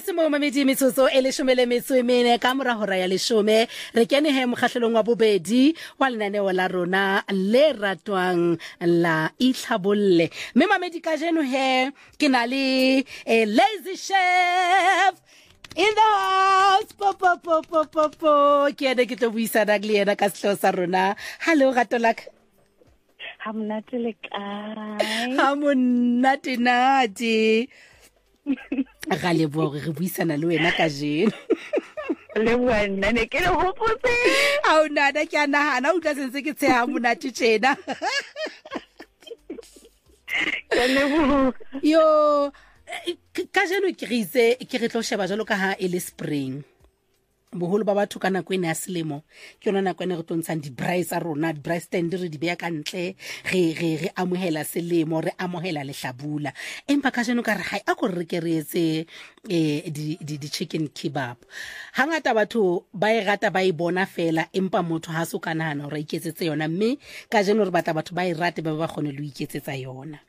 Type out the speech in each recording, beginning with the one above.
se mo mamedi metsotso e leshome metso e mene ka mora hora ya leshome re kene he mokgahlelong wa bobedi wa lenaneo la rona le ratwang la itlhabolle mme mamedi ka jeno he ke na le lazy chef in the house po ke ene ke tlo buisana le yena ka sehlo sa rona. Hello Ratolak. Hamnate le kae? Hamonate nate. Ga le bo re buisana le wena ka jeno. Le wena ne ke le hopotse. Au nana ke nahana o tla sentse ke tsheha monate tjena. Yo ka jeno ke re tlo sheba jalo ka ha e le spring. Boholo ba batho kana kwena ya selemo ke yona na kwena re tontshang di braai tsa rona, di braai stand re di beya ka ntle re amohela selemo, re amohela lehlabula. Empa ka jeno ka re hai a go re ke re etse di chicken kebab. Hangata batho ba e rata ba e bona fela empa motho ha se ka nahana hore iketsetse yona, mme ka jeno re batla batho ba e rate ba kgone le iketsetsa yona.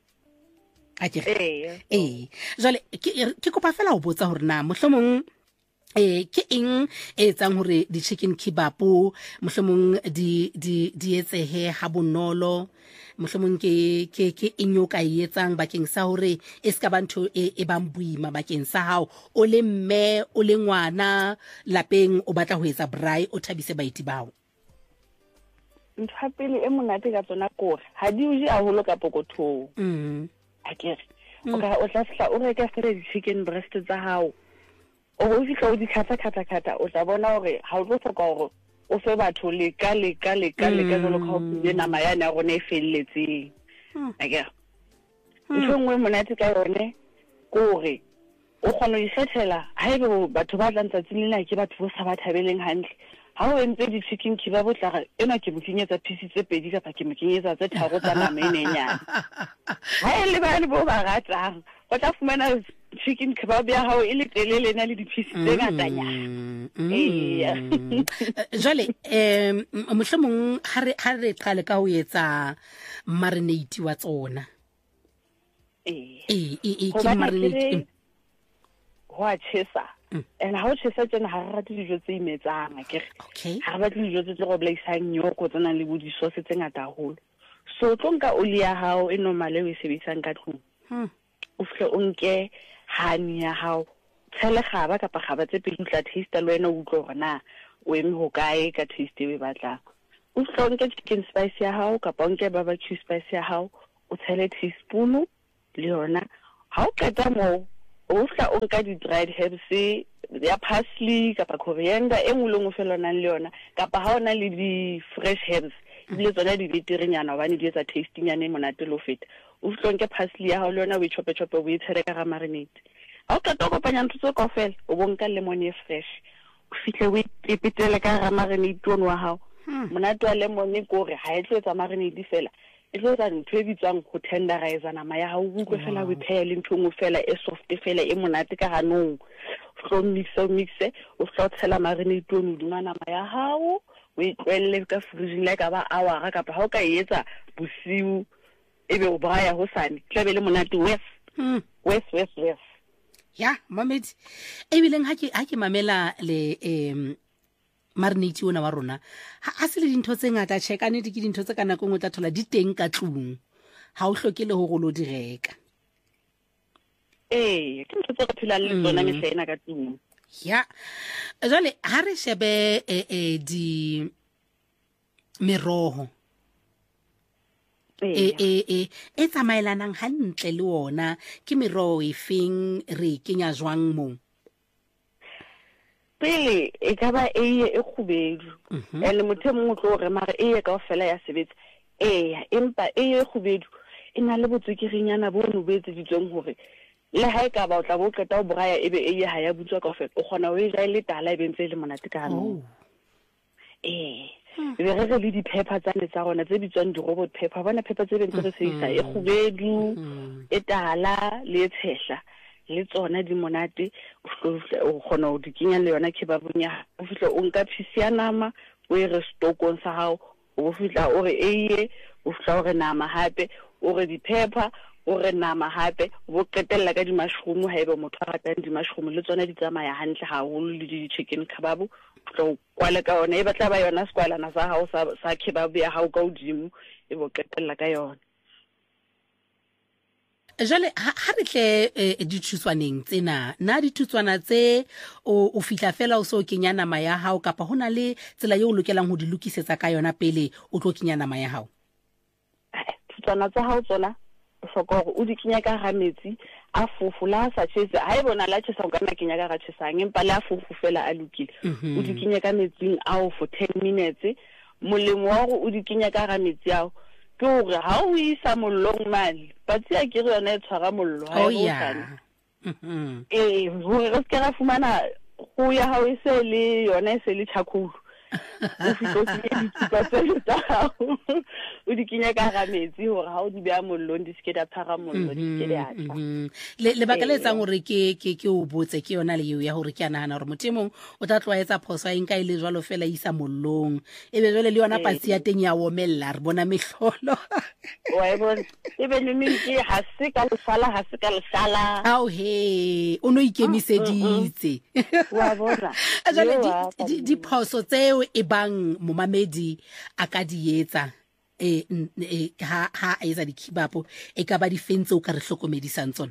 Jwale ke kopa fela ho botsa hore na mohlomong ke eng etsang hore di chicken kebab mohlomong di etsehe ha bonolo, mohlomong ke eng o ka etsang bakeng sa hore e ska ba ntho e bang buima bakeng sa hao o le mme o le ngwana lapeng o batla ho etsa braai o thabise baiti bao? Ntho pele e monate ka tsona kore ha di uje haholo ka pokothong. Akere o tla fihla o reka fere chicken breast tsa hao o fihla o di kata o tla bona hore ha o tlo hloka hore o fe batho le ka jalo ka ho pile nama yane ya rona e felletseng. Akere ntho nngwe monate ka yone kore o kgona ho ikgethela haebe batho ba tla ntsatsing lena ke batho bo sa ba thabeleng hantle. Ha o entse di chicken kebab tla re ena ke mo kenyetsa pieces tse pedi kapa ke mo kenyetsa tse tharo tsa nama e nenyana. Ha ele ba le bo ba ratang o tla fumana chicken kebab ya hao e le telele na le di pieces tse ngatanyana. Jwale mohlomong ha re qale ka ho etsa marinade wa tsona. Ke marinade ho a chesa. And how chesa tsena ha re rate dijo tse imetsang akere. Ha re batle dijo tse go blaisang nyoko tsena le bo di sauce tse ngata haholo. So tlo nka oli ya hao e normal e sebedisang ka tlung. O fhle o nke honey ya hao, tshele gaba kapa gaba tse pedi tla taste le wena o utlwe hore na o eme ho kae ka taste e batlang. O fhle o nke chicken spice ya hao kapa o nke barbecue spice ya hao, o tshele teaspoon le yona. Ha o qeta mo o fla o nka di dried herbs ya parsley kapa coriander e ngwe le ngwe fela nang le yona kapa ha ona le di fresh herbs le tsona di beterenyana hobane di etsa tasting yane monate lo feta. O fla o nke parsley ya hao le yona o chope o e tshele ka ga marinade. Ha o qeta go kopanya ntho tse kaofela o bo nka lemon e fresh o fihle o ipetele ka ga marinade ono wa hao. Monate wa lemon e kore ha e tlo etsa marinade fela e tlo etsa ntho e bitswang go tenderize nama ya hao o utlwe fela o phela le ntho ngwe fela e soft fela e monate ka ganong. O mixe o fla tshela marinade ono duma nama ya hao o e tlwelle ka freezing like ba hour kapa ha o ka etsa bosiu ebe o braaya ho sane tlabe le monate wes ya mamedi e bileng ha ke mamela le marinade ona wa rona ha se le dintho tse ngata tshekane di ke dintho tse kana go tla thola di teng ka tlung ha o hlokele ho go lo di reka. Ke ntho tse go phela le tsona mehlena ka tlung. Ya jwale ha re shebe di meroho e tsamaelanang hantle le ona ke meroho e feng re kenya jwang mo? Pele e ka ba e khubedu le motho mongwe tlo re mara e ka ofela ya sebetsa empa e khubedu ina le botswekirinyana bo no betse ditsong hore le ha e ka ba o tla bo qeta o braaya ebe ha ya butswa ka ofela o khona o e ja ile tala e bentse le monate ka hanong. Be re le di pepper tsa le tsa rona tse bitswang di robot pepper bona pepper tse bentse re se isa e khubedu e tala le tshehla le tsona di monate o khona o di kenya le yona kebabong ya o fihle o nka piece ya nama o e re stokong sa hao o fihla o re o fihla o re nama hape o re di pepper o re nama hape bo qetella ka di-mushroom ha ebe motho a ratang di-mushroom le tsona di tsamaya hantle haholo le di-chicken kebab tlo kwala ka yona e batla ba yona skwalana sa hao sa kebab ya hao ka hodimo e bo qetella ka yona. Jale ha re tle dithutswaneng tsena na dithutswana tse o fitla fela o so kenya nama ya hao kapa hona le tsela eo o lokelang ho di lokisetsa ka yona pele o tlo kenya nama ya hao? Dithutswana tsa hao tsona o hloka hore o di kenya ka ga metsi a fofu la sa tshetse ha e bona la tshesa o kana kenya ka ga tshesang empa le a fofu fela a lokile o di kenya ka metsing ao for 10 minutes. Molemo wa gore o di kenya ka ga metsi ao ke hore ha o isa mollong mane patsi a ke re yona e tshwara mollo ha e botsa hore re se ra fumana go ya ha o se le yona e se le charcoal o fitlo o di kenya ka ga metsi hore ha o di beha mollong di ske da phara mollo di ske da tla le baka le tsang hore ke o botse ke yona le eo ya hore ke a nahana hore motemong o tla tloetsa phoso a nka ile jwalo fela isa mollong ebe jwale le yona patsi ya teng ya omella re bona mehlolo wa e bona ebe le minki ha se ka lesala ao he o no ikemiseditse wa bona jwale di phoso tseo e bang momamedi a ka di etsa ha a etsa di-kebab e ka ba di fentse o ka re hlokomedisang tsona?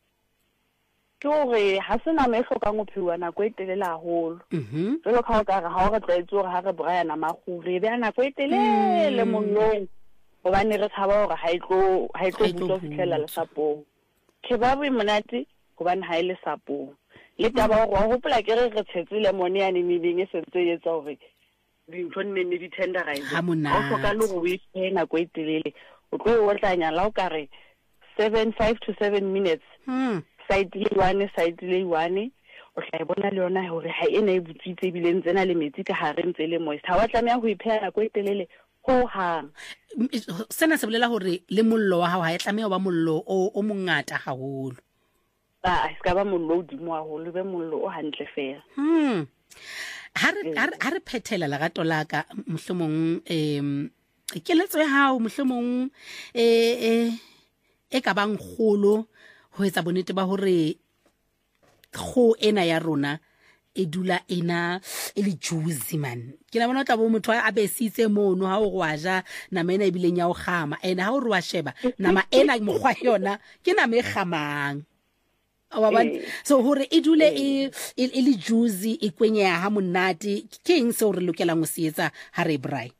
Ke hore ha se nama e hlokang ho pheuwa nako e telele haholo jwalo ka ha o re tlwaetse hore ha re braya nama kgure e beha nako e telele mollong hobane re tshaba hore ha e tlo butswa ho fihlela lesapong. Kebab e monate hobane ha e le sapong le taba hore wa hopola ke re tshetse lemon yane meleng e sentse e etsa hore dintho nne di tenderize o hloka le hore o e phe nako e telele o tlo o tlanya la o ka re 5 to 7 minutes side le one o tla bona le yona hore ha ena e butsitse ebile ntsena le metsi ka hare ntse le moist ha wa tlameha ho e pheha nako e telele ho hang. Sena se bolela hore le mollo wa hao ha e tlameha ho ba mollo o mongata haholo. E ska ba mollo o dimo haholo be mollo o hantle fela. Ha re phethela lerato la ka mohlomong keletso ya hao mohlomong e ka bang kgolo ho etsa bonnete ba hore go ena ya rona e dula ena e le juicy man. Ke la bona tla bo motho a besitse mono ha o go aja nama ena e bileng ya o gama ene ha o re wa sheba nama ena mogwa yona ke nama e gamang. So hore e dule e le juicy e kwenyeha ha monate ke eng se o re lokelang ho se etsa ha re braai?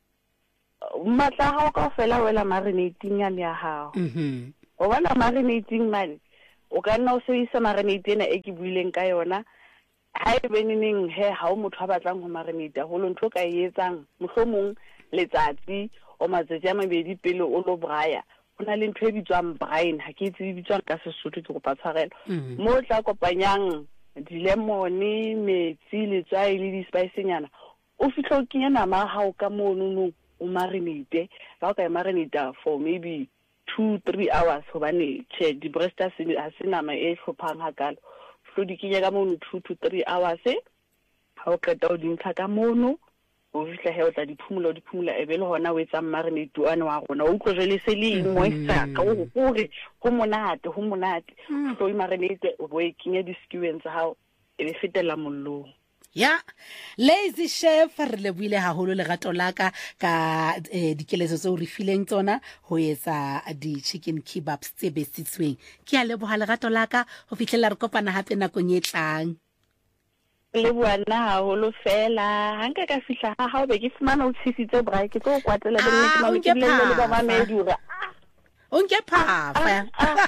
Matla ha o ka fela wela marinating ya hao o bona marinating man o ka nna o sebedisa marinate ena e ke buileng ka yona ha e beneng ha o motho a batlang ho marinate holo ntho ka e etsang mohlomong letsatsi o matsatsi a mabedi pele o lo braaya ona le ntho e bitswang brine ha ke itse e bitswang ka Sesotho ke go pa tshwarela mo tla kopanyang di-lemon metsi letswai le di-spice nyana o fitlo kenya nama ha o ka mono o marinate ka o ka marinate for maybe 2-3 hours hobane di breast ha se nama e hlophang hakalo flo di kenya ka mono 2 to 3 hours ha o qeta o dintsha ka mono o fihla he o tla di phumula e be le hona o etsa marinate ane wa rona o tlo jele se le moisture ka o hore go monate flo I marinate o bo e kenya di skewers ha e be fetela mollong. Ya Lazy Chef re le buile haholo lerato la ka dikeletso tse o re fileng tsona ho etsa di-chicken kebabs tse besitsweng. Ke a leboha lerato la ka ho fihlela re kopana hape nakong e tlang. Le buana haholo fela hanka ka fihla ha o be ke fumana o tshisitse braai ke tlo kwatela le nne ke mamekile le ba mamedura o nke phafa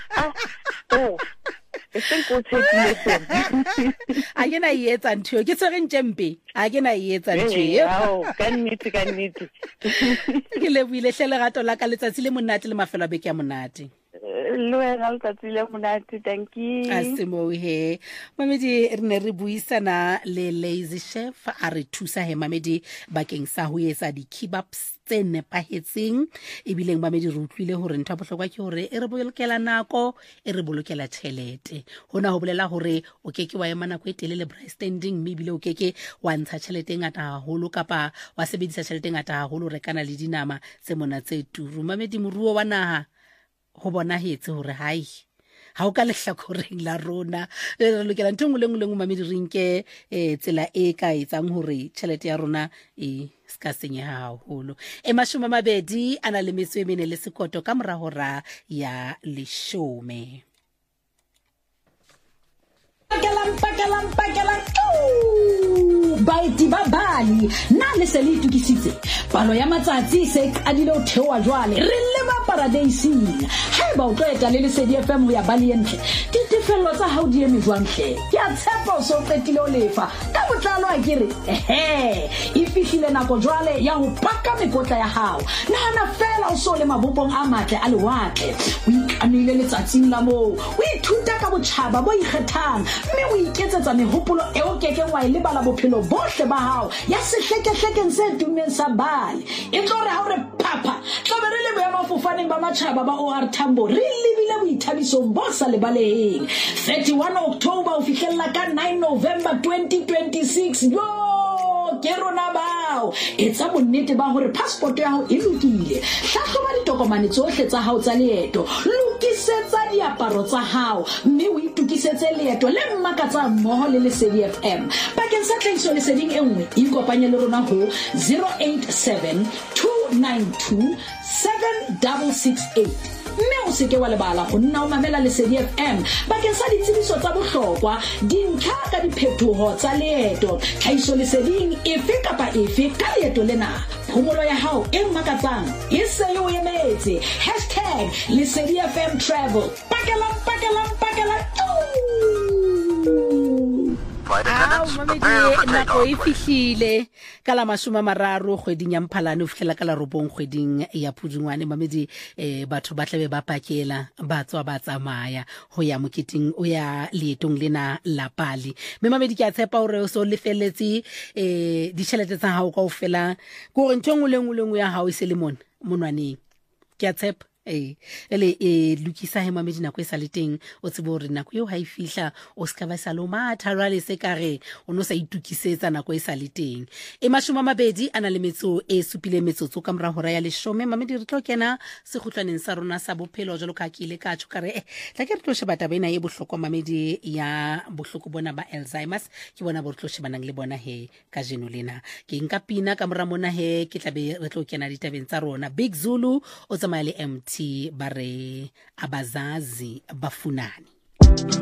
e seng go tshepile sone a ke na e etsa ntho ke tsere ntjempe a ke na e etsa ntho ka nnete ke le buile hle lerato la ka letsatsi le monate le mafelo a beke ya monate le wena letsatsi le monate thank you a se mo he mamedi re ne re buisana le Lazy Chef a re thusa he mamedi bakeng sa ho etsa di-kebabs tse nepahetseng e bileng mamedi re utlwile hore ntho ya bohlokwa ke hore e re bolokela nako e re bolokela tjhelete hona ho bolela hore o keke wa ema nako e telele braai standing mme bile o keke wa ntsha tjhelete e ngata haholo kapa wa sebedisa tjhelete e ngata haholo re kana le dinama tse mona tse turu mamedi moruo wa naha go bonagetse gore hai ha o ka lehlakoreng la rona re lokela ntho ngwe le ngwe mamedi re nke tsela e ka etsang gore tšhelete ya rona e ska senyega haholo mashome a mabedi a na le metso e mene le sekoto ka morago ra ya 10 Pakalang baeti ba bali na le se le itukisitse palo ya matsatsi se a dilo thewa jwale re le ba paradiesing ha ba o tloeta le Lesedi FM ya bali entle ditefello tsa hao di eme jwantle ke a tshepa so petile o lefa ka botlalo a kere e fihlile nako jwale ya ho paka mekotla ya hao nahana fela o so le mabopong a matle a lewatle o ikanile letsatsing la mo o ithuta ka botjhaba bo ikgethang mme o iketsetsa mehopolo e o kekeng wa ile bala bophelo bohle ba hao ya sehlekehlekeng se tumeng sa bale e tlo re ha o re papa tlobe re le boemafofaneng ba matjhaba ba OR Tambo re lebile boithabisong bo sa lebaleheng 31 October o fihlella ka 9 November 2026 yo ke rona bao etsa bonnete ba hore passport ya hao e lokile hlahloba ditokomane tsohle tsa hao tsa leeto lokisetsa diaparo tsa hao mme o itukisetse leeto le mmakatsang mmoho le Lesedi FM bakeng sa tlhahiso leseding e nngwe ikopanye le rona ho 087 292 7668 mme o seke wa lebala go nna o mamela Lesedi FM bakeng sa ditsebiso tsa bohlokwa dintlha ka diphetoho tsa leeto tlhahiso leseding efe kapa efe ka leeto lena phomolo ya hao e makatsang e se yo emetse #Lesedi FM travel pakela nako e fihlile ka la 30 kgweding ya Mphalane o fihlela ka la 9 kgweding ya Pudungwane mamedi batho ba tlabe ba pakela ba tswa ba tsamaya ho ya moketing o ya leetong lena la Pali mme mamedi ke a tshepa hore o so lefeletse ditšhelete tsa hao kaofela go re ntho ngwe le ngwe ya hao e se le monwaneng ke a tshepa ele lukisa he mamedi nako e sa le teng o tsebo hore nako eo ha e fihla o ska ba sa lo matha rale se kare o no sa itukisetsa nako e sa le teng mashome a mabedi ana le metso e supile metsotso ka mora hora ya 10 mamedi re tlo kena sekhutlwaneng sa rona sa bophelo jalo ka ke ile ka tshokare tla ke re tlo sheba tabena e bohloko mamedi ya bohloko bona ba Alzheimer's ke bona bo re tlo shebanang le bona he ka jeno lena ke nka pina ka mora mona he ke tlabe re tlo kena ditabeng tsa rona Big Zulu o tsamaya le MT bare abazazi bafunani